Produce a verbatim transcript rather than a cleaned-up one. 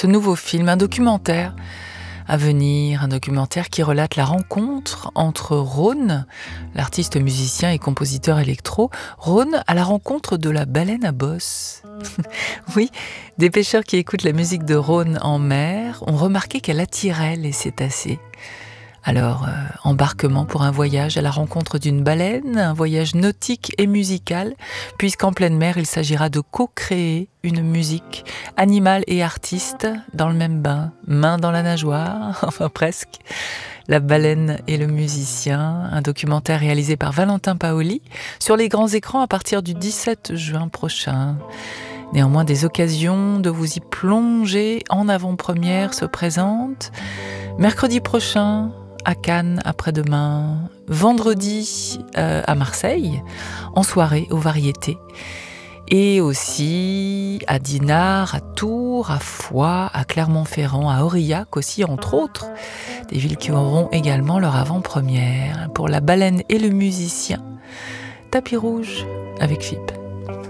ce nouveau film, un documentaire à venir, un documentaire qui relate la rencontre entre Rhône, l'artiste musicien et compositeur électro, Rhône à la rencontre de la baleine à bosse. Oui, des pêcheurs qui écoutent la musique de Rhône en mer ont remarqué qu'elle attirait les cétacés. Alors, euh, embarquement pour un voyage à la rencontre d'une baleine, un voyage nautique et musical, puisqu'en pleine mer, il s'agira de co-créer une musique, animal et artiste, dans le même bain, main dans la nageoire, enfin presque. La baleine et le musicien, un documentaire réalisé par Valentin Paoli, sur les grands écrans à partir du dix-sept juin prochain. Néanmoins, des occasions de vous y plonger en avant-première se présentent. Mercredi prochain, à Cannes après-demain, vendredi euh, à Marseille, en soirée aux Variétés, et aussi à Dinard, à Tours, à Foix, à Clermont-Ferrand, à Aurillac aussi, entre autres, des villes qui auront également leur avant-première. Pour la baleine et le musicien, tapis rouge avec F I P.